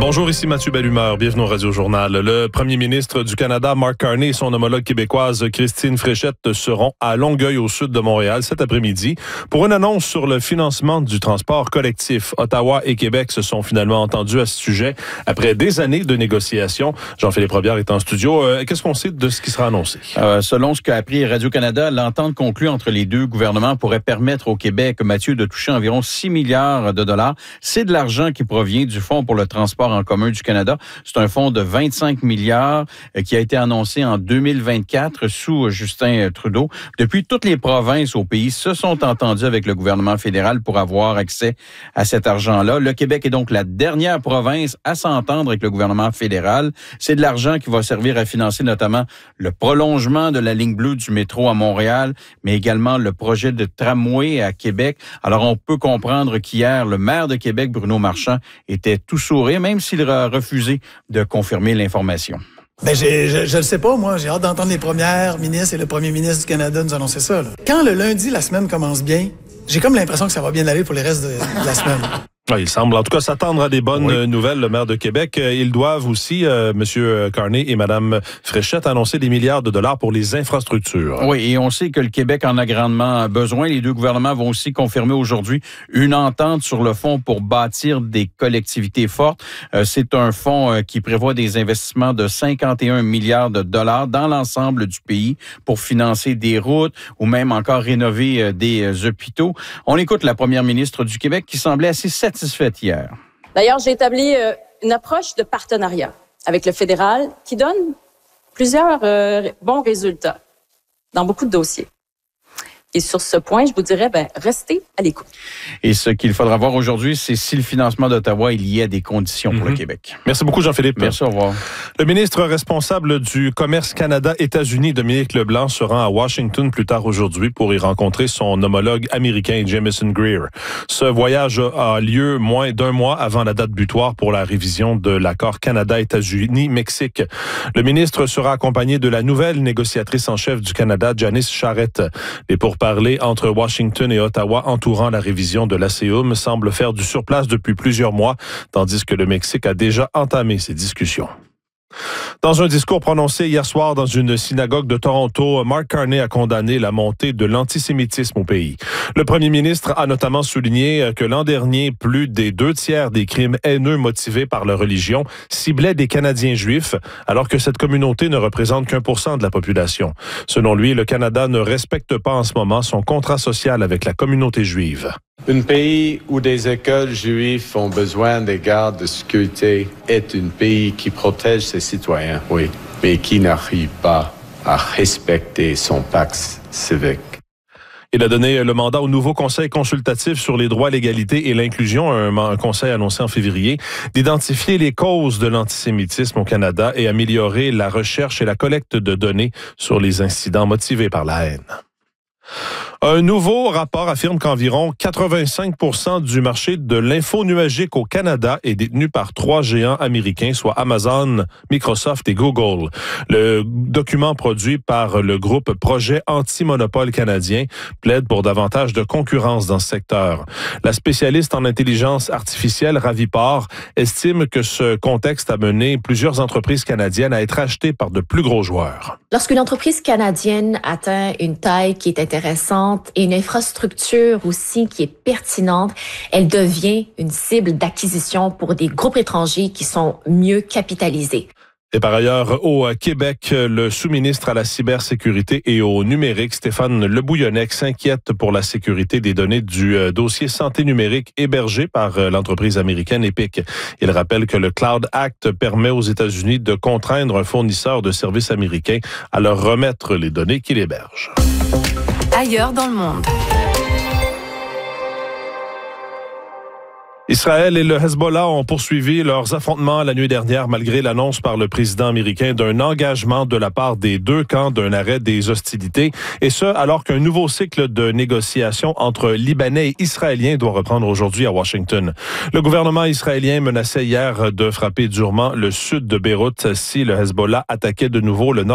Bonjour, ici Mathieu Bellumeur. Bienvenue au Radio-Journal. Le premier ministre du Canada, Mark Carney, et son homologue québécoise, Christine Fréchette, seront à Longueuil, au sud de Montréal, cet après-midi, pour une annonce sur le financement du transport collectif. Ottawa et Québec se sont finalement entendus à ce sujet après des années de négociations. Jean-Philippe Robillard est en studio. Qu'est-ce qu'on sait de ce qui sera annoncé? Selon ce qu'a appris Radio-Canada, l'entente conclue entre les deux gouvernements pourrait permettre au Québec, Mathieu, de toucher environ 6 milliards de dollars. C'est de l'argent qui provient du Fonds pour le transport en commun du Canada. C'est un fonds de 25 milliards qui a été annoncé en 2024 sous Justin Trudeau. Depuis, toutes les provinces au pays se sont entendues avec le gouvernement fédéral pour avoir accès à cet argent-là. Le Québec est donc la dernière province à s'entendre avec le gouvernement fédéral. C'est de l'argent qui va servir à financer notamment le prolongement de la ligne bleue du métro à Montréal, mais également le projet de tramway à Québec. Alors, on peut comprendre qu'hier, le maire de Québec, Bruno Marchand, était tout sourire, même s'il a refusé de confirmer l'information. Ben, je le sais pas, moi. J'ai hâte d'entendre les premières ministres et le premier ministre du Canada nous annoncer ça, là. Quand le lundi, la semaine commence bien, j'ai comme l'impression que ça va bien aller pour les restes de la semaine. Il semble en tout cas s'attendre à des bonnes nouvelles, le maire de Québec. Ils doivent aussi, M. Carney et Mme Fréchette, annoncer des milliards de dollars pour les infrastructures. Oui, et on sait que le Québec en a grandement besoin. Les deux gouvernements vont aussi confirmer aujourd'hui une entente sur le fonds pour bâtir des collectivités fortes. C'est un fonds qui prévoit des investissements de 51 milliards de dollars dans l'ensemble du pays pour financer des routes ou même encore rénover des hôpitaux. On écoute la première ministre du Québec qui semblait assez satisfaite hier. D'ailleurs, j'ai établi une approche de partenariat avec le fédéral qui donne plusieurs bons résultats dans beaucoup de dossiers. Et sur ce point, je vous dirais, restez à l'écoute. Et ce qu'il faudra voir aujourd'hui, c'est si le financement d'Ottawa est lié à des conditions pour le Québec. Merci beaucoup, Jean-Philippe. Merci, au revoir. Le ministre responsable du commerce Canada-États-Unis, Dominique Leblanc, se rend à Washington plus tard aujourd'hui pour y rencontrer son homologue américain, Jamieson Greer. Ce voyage a lieu moins d'un mois avant la date butoir pour la révision de l'accord Canada-États-Unis-Mexique. Le ministre sera accompagné de la nouvelle négociatrice en chef du Canada, Janice Charette. Les pourparlers entre Washington et Ottawa entourant la révision de l'ACUM semblent faire du surplace depuis plusieurs mois, tandis que le Mexique a déjà entamé ces discussions. Dans un discours prononcé hier soir dans une synagogue de Toronto, Mark Carney a condamné la montée de l'antisémitisme au pays. Le premier ministre a notamment souligné que l'an dernier, plus des 2/3 des crimes haineux motivés par la religion ciblaient des Canadiens juifs, alors que cette communauté ne représente qu'1% de la population. Selon lui, le Canada ne respecte pas en ce moment son contrat social avec la communauté juive. Un pays où des écoles juives ont besoin des gardes de sécurité est un pays qui protège ses citoyens, oui, mais qui n'arrive pas à respecter son pacte civique. Il a donné le mandat au nouveau Conseil consultatif sur les droits, l'égalité et l'inclusion, un conseil annoncé en février, d'identifier les causes de l'antisémitisme au Canada et améliorer la recherche et la collecte de données sur les incidents motivés par la haine. Un nouveau rapport affirme qu'environ 85% du marché de l'info nuagique au Canada est détenu par 3 géants américains, soit Amazon, Microsoft et Google. Le document produit par le groupe Projet Anti-Monopole canadien plaide pour davantage de concurrence dans ce secteur. La spécialiste en intelligence artificielle Raviport estime que ce contexte a mené plusieurs entreprises canadiennes à être achetées par de plus gros joueurs. Lorsqu'une entreprise canadienne atteint une taille qui est intéressante et une infrastructure aussi qui est pertinente, elle devient une cible d'acquisition pour des groupes étrangers qui sont mieux capitalisés. Et par ailleurs, au Québec, le sous-ministre à la cybersécurité et au numérique, Stéphane Le Bouillonnec, s'inquiète pour la sécurité des données du dossier santé numérique hébergé par l'entreprise américaine Epic. Il rappelle que le Cloud Act permet aux États-Unis de contraindre un fournisseur de services américain à leur remettre les données qu'il héberge. Ailleurs dans le monde. Israël et le Hezbollah ont poursuivi leurs affrontements la nuit dernière malgré l'annonce par le président américain d'un engagement de la part des deux camps d'un arrêt des hostilités. Et ce, alors qu'un nouveau cycle de négociations entre Libanais et Israéliens doit reprendre aujourd'hui à Washington. Le gouvernement israélien menaçait hier de frapper durement le sud de Beyrouth si le Hezbollah attaquait de nouveau le nord